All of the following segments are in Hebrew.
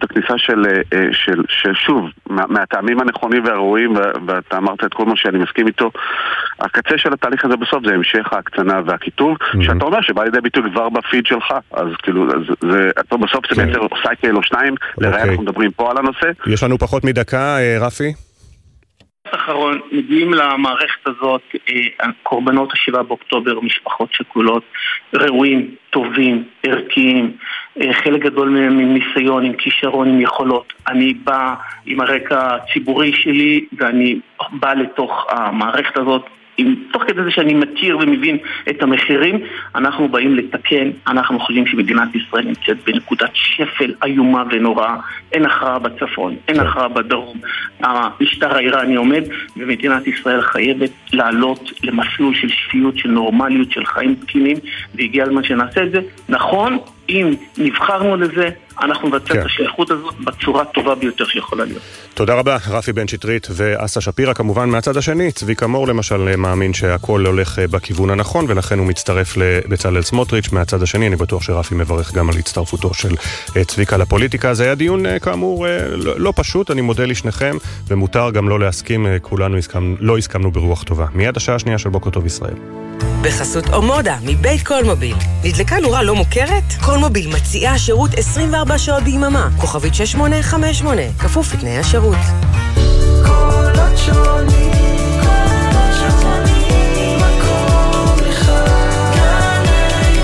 את הכניסה של שוב, מהטעמים הנכונים והראויים, ואתה אמרת את כל מה שאני מסכים איתו, הקצה של התהליך הזה בסוף זה המשך ההקצנה והכיתוב, שאתה אומר שבא לידי ביטוי כבר בפיד שלך, אז כאילו, בסוף זה בעצם סייקל או שניים, לראה אנחנו מדברים פה על הנושא. יש לנו פחות מדקה, רפי? אחרון, מגיעים למערכת הזאת קורבנות ה7 באוקטובר, משפחות שכולות, ראויים, טובים, ערכיים, חלק גדול מהם עם ניסיון, עם כישרון, עם יכולות. אני בא עם הרקע הציבורי שלי ואני בא לתוך המערכת הזאת תוך כדי זה שאני מכיר ומבין את המחירים. אנחנו באים לתקן. אנחנו חושבים שמדינת ישראל נמצאת בנקודת שפל איומה ונוראה. אין הכרעה בצפון, אין הכרעה בדרום. המשטר האיראני עומד, ומדינת ישראל חייבת לעלות למסלול של שפיות, של נורמליות, של חיים תקינים, והגיע הזמן שנעשה את זה. נכון, אם נבחרנו לזה, אנחנו נבצע את השייכות הזאת בצורה טובה ביותר שיכולה להיות. תודה רבה, רפי בן שטרית ואסה שפירא. כמובן מהצד השני, צביקה מור למשל מאמין שהכל הולך בכיוון הנכון, ולכן הוא מצטרף לבצלאל סמוטריץ'. מהצד השני אני בטוח שרפי מברך גם על הצטרפותו של צביקה לפוליטיקה. זה היה דיון כאמור לא פשוט, אני מודה לשניכם, ומותר גם לא להסכים, כולנו לא הסכמנו ברוח טובה. מיד השעה השנייה של בוקר טוב ישראל. בחסות אומודה מבית קולמוביל. נדלקה נורה לא מוכרת? קולמוביל מציעה שירות 24 שעות ביממה. כוכבית 6858. כפוף לתנאי השירות. קולות שונים, מקום אחד, גלי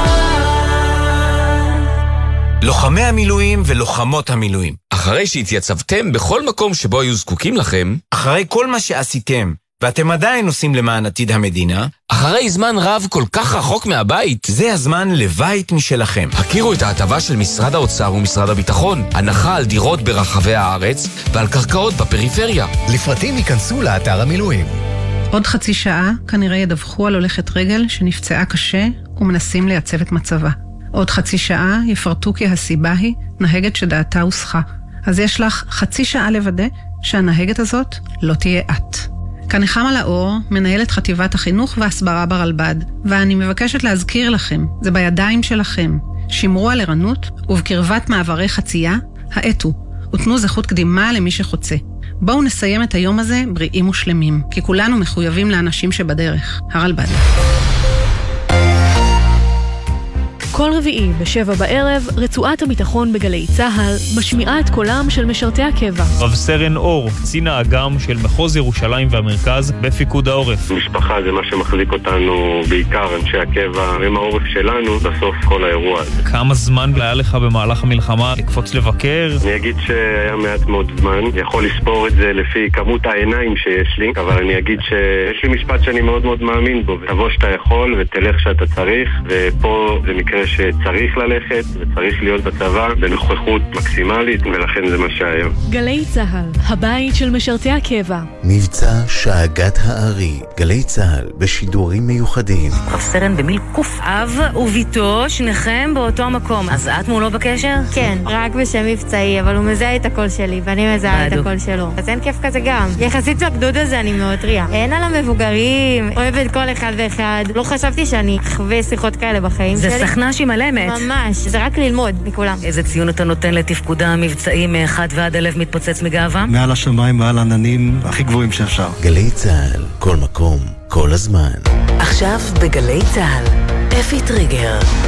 צהל. לוחמי המילואים ולוחמות המילואים, אחרי שהתייצבתם בכל מקום שבו היו זקוקים לכם, אחרי כל מה שעשיתם ואתם עדיין עושים למען עתיד המדינה, אחרי זמן רב כל כך רחוק מהבית, זה הזמן לבית משלכם. הכירו את ההטבה של משרד האוצר ומשרד הביטחון, הנחה על דירות ברחבי הארץ ועל קרקעות בפריפריה. לפרטים ייכנסו לאתר המילואים. עוד חצי שעה כנראה ידווחו על הולכת רגל שנפצעה קשה ומנסים לייצב את מצבה. עוד חצי שעה יפרטו כי הסיבה היא נהגת שדעתה הוסחה. אז יש לך חצי שעה לוודא שהנהגת הזאת לא תהיה את. כאן נחמה לאור, מנהלת חטיבת החינוך והסברה ברלב"ד, ואני מבקשת להזכיר לכם, זה בידיים שלכם. שמרו על ערנות, ובקרבת מעברי חצייה, האטו, ותנו זכות קדימה למי שחוצה. בואו נסיים את היום הזה בריאים ושלמים, כי כולנו מחויבים לאנשים שבדרך. הרלב"ד. כל רביעי ב7 בערב, רצועת הביטחון בגלי צהל משמיעה את קולם של משרתי הקבע. רב סרן אור, קצין האג"ם של מחוז ירושלים והמרכז בפיקוד העורף. משפחה זה מה שמחזיק אותנו, בעיקר אנשי הקבע, הם העורף שלנו בסוף כל האירוע הזה. כמה זמן היה לך במהלך המלחמה לקפוץ לבקר? אני אגיד שהיה מעט מאוד זמן, יכול לספור את זה לפי כמות העיניים שיש לי, אבל אני אגיד שיש לי משפט שאני מאוד מאוד מאמין בו, תבוא שאתה יכול ותלך שאתה צריך, ופה זה מקרה שצריך ללכת וצריך להיות בצבא בנוכחות מקסימלית, ולכן זה מה שהיום. גלי צהל, הבית של משרתי הקבע. מבצע שאגת הארי, גלי צהל בשידורים מיוחדים. רב סרן במיל קוף, אב וביתו, שניכם באותו המקום. אז את מולו בקשר? כן, רק בשם מבצעי, אבל הוא מזהה את הקול שלי ואני מזהה את הקול שלו. אז אין כיף כזה גם. יחסית לגדוד הזה אני מאוד טריה. אין על המבוגרים, אוהבת כל אחד ואחד. לא חשבתי שאני אחווה שיחות כאלה בחיים שלי. זה סכנה שהיא מלמת. ממש, זה רק ללמוד מכולם. איזה ציון אתה נותן לתפקודה המבצעי מ1 ועד 1000 מתפוצץ מגאווה? מעל השמיים, מעל עננים, הכי גבוהים שאפשר. גלי צהל, כל מקום, כל הזמן. עכשיו בגלי צהל, אפי טריגר.